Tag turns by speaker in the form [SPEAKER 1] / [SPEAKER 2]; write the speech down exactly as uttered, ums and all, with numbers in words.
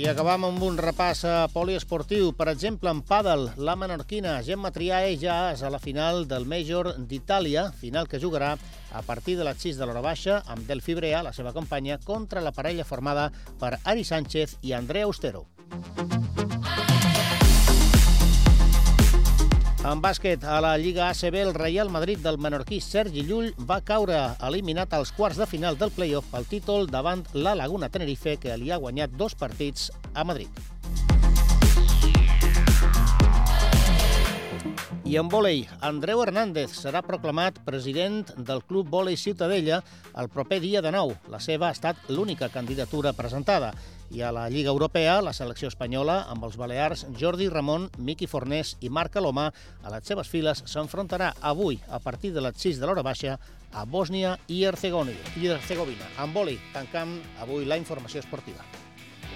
[SPEAKER 1] I acabam amb un repàs poliesportiu. Per exemple, en pàdel, la menorquina Gemma Triae ja és a la final del Major d'Itàlia, final que jugarà a partir de les sis de l'hora baixa amb Delphi Brea, la seva companya, contra la parella formada per Ari Sánchez i Andrea Austero. En bàsquet, a la Lliga A C B, el Real Madrid del menorquí Sergi Llull va caure eliminat als quarts de final del play-off pel títol davant la Laguna Tenerife, que li ha guanyat dos partits a Madrid. I en vòlei, Andreu Hernández serà proclamat president del Club Vòlei Ciutadella el proper dia de nou. La seva ha estat l'única candidatura presentada. I a la Lliga Europea, la selecció espanyola, amb els balears Jordi Ramon, Miqui Fornés i Marc Alomà, a les seves files s'enfrontarà avui, a partir de les sis de l'hora baixa, a Bòsnia i Hercegovina. En vòlei, tancam avui la informació esportiva.